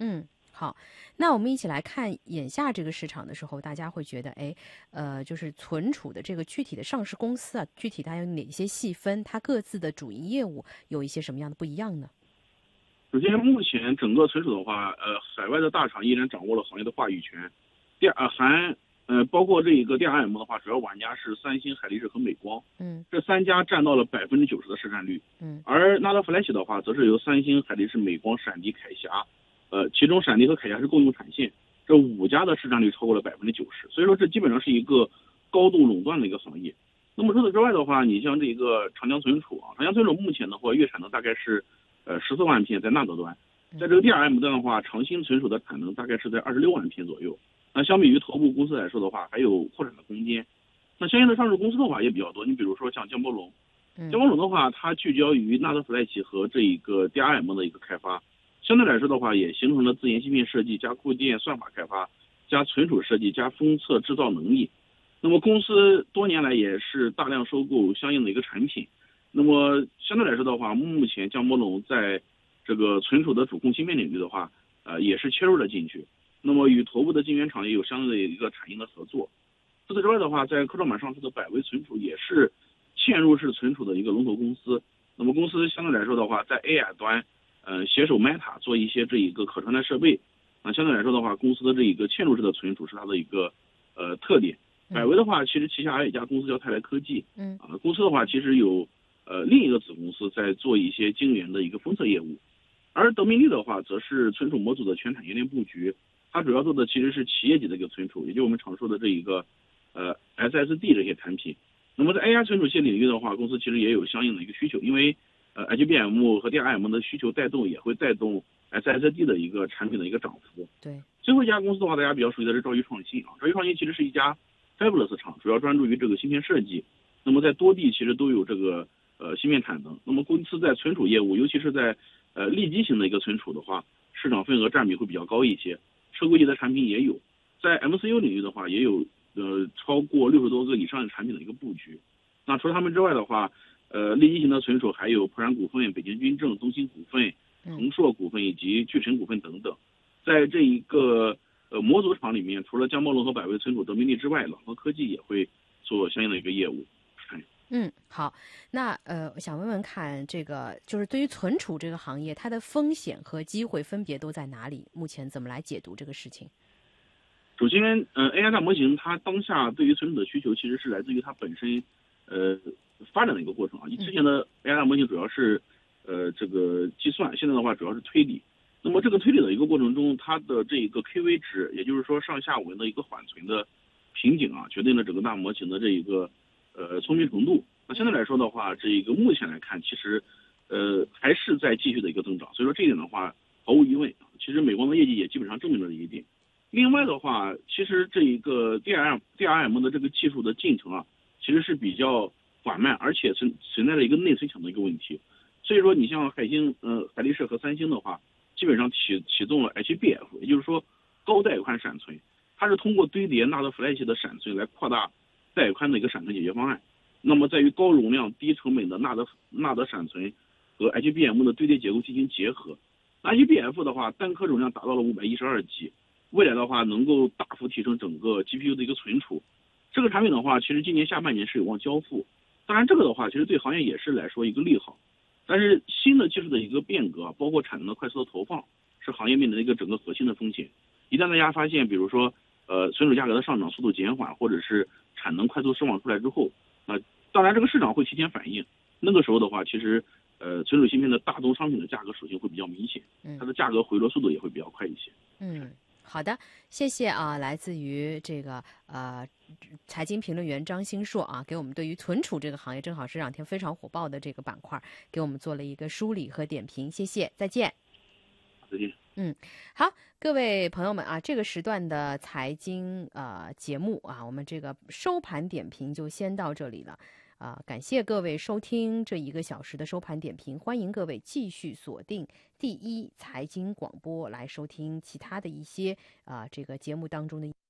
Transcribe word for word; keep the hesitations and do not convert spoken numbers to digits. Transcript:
嗯，好，那我们一起来看眼下这个市场的时候，大家会觉得，哎，呃，就是存储的这个具体的上市公司啊，具体它有哪些细分，它各自的主营业务有一些什么样的不一样呢？ 首先，目前整个存储的话，呃，海外的大厂依然掌握了行业的话语权。第二，含呃包括这一个 D R M 的话，主要玩家是三星、海力士和美光， 嗯这三家占到了百分之九十的市占率。 嗯而纳德 Flash 的话，则是由三星、海力士、美光、闪迪、凯霞，呃，其中闪迪和凯霞是共用产线，这五家的市占率超过了百分之九十。所以说，这基本上是一个高度垄断的一个行业。那么除此之外的话，你像这个长江存储啊，长江存储目前的话，月产能大概是呃十四万片在纳德端，在这个 D R M 端的话，长鑫存储的产能大概是在二十六万片左右。那相比于头部公司来说的话，还有扩展的空间。那相应的上市公司的话也比较多，你比如说像江波龙，江波龙的话，它聚焦于纳德 Flash 和这一个 D R M 的一个开发，相对来说的话，也形成了自研芯片设计加固件算法开发加存储设计加封测制造能力。那么公司多年来也是大量收购相应的一个产品。那么相对来说的话，目前江波龙在这个存储的主控芯片领域的话，呃，也是切入了进去。那么与头部的晶圆厂也有相对的一个产业的合作。除此之外的话，在科创板上市的百威存储也是嵌入式存储的一个龙头公司。那么公司相对来说的话，在 A I 端，呃，携手 Meta 做一些这一个可穿戴设备。那相对来说的话，公司的这一个嵌入式的存储是它的一个呃特点。百威的话，其实旗下还有一家公司叫泰来科技， 嗯啊，公司的话其实有呃另一个子公司在做一些晶圆的一个封测业务，而德明利的话，则是存储模组的全产业链布局，它主要做的其实是企业级的一个存储，也就是我们常说的这一个呃 S S D 这些产品。那么在 A I 存储器领域的话，公司其实也有相应的一个需求，因为呃 H B M 和 D R M 的需求带动，也会带动 S S D 的一个产品的一个涨幅。 对， 最后一家公司的话，大家比较熟悉的是兆易创新啊，兆易创新其实是一家 Fabless 厂，主要专注于这个芯片设计。那么在多地其实都有这个呃芯片产能。那么公司在存储业务，尤其是在呃立基型的一个存储的话，市场份额占比会比较高一些。车规级的产品也有，在 M C U 领域的话，也有呃超过六十多个以上的产品的一个布局。那除了他们之外的话，呃立基型的存储还有普然股份、北京军政、东兴股份、恒硕股份以及巨晨股份等等。在这一个呃模组厂里面，除了江波龙和百威存储、德明利之外，朗科科技也会做相应的一个业务。 嗯，好，那呃，我想问问看，这个就是对于存储这个行业，它的风险和机会分别都在哪里？目前怎么来解读这个事情？ 首先，呃，A I 大模型它当下对于存储的需求，其实是来自于它本身呃发展的一个过程啊。之前的 A I 大模型主要是呃这个计算，现在的话主要是推理。那么这个推理的一个过程中，它的这一个 K V 值，也就是说上下文的一个缓存的瓶颈啊，决定了整个大模型的这一个呃聪明程度。那相对来说的话，这一个目前来看，其实呃还是在继续的一个增长。所以说这一点的话，毫无疑问，其实美光的业绩也基本上证明了这一点。另外的话，其实这一个 D R M D R M 的这个技术的进程啊，其实是比较缓慢，而且存存在着一个内存抢的一个问题。所以说，你像海星、呃海力士和三星的话，基本上启启动了 H B F， 也就是说高带宽闪存，它是通过堆叠纳德 Flash 的闪存来扩大带宽的一个闪存解决方案。那么在于高容量、低成本的纳德纳德闪存和 H B M 的堆叠结构进行结合。H B F 的话，单颗容量达到了五百一十二 G。未来的话能够大幅提升整个 G P U 的一个存储，这个产品的话，其实今年下半年是有望交付。当然，这个的话其实对行业也是来说一个利好。但是新的技术的一个变革，包括产能的快速的投放，是行业面临的一个整个核心的风险。一旦大家发现，比如说呃存储价格的上涨速度减缓，或者是产能快速释放出来之后，那、呃、当然这个市场会提前反应。那个时候的话，其实呃存储芯片的大宗商品的价格属性会比较明显，它的价格回落速度也会比较快一些。 嗯。好的，谢谢啊，来自于这个呃财经评论员张兴硕啊，给我们对于存储这个行业，正好是这两天非常火爆的这个板块，给我们做了一个梳理和点评。谢谢，再见。 再见。 嗯，好，各位朋友们啊，这个时段的财经呃节目啊，我们这个收盘点评就先到这里了。啊、呃，感谢各位收听这一个小时的收盘点评，欢迎各位继续锁定第一财经广播来收听其他的一些啊、呃、这个节目当中的。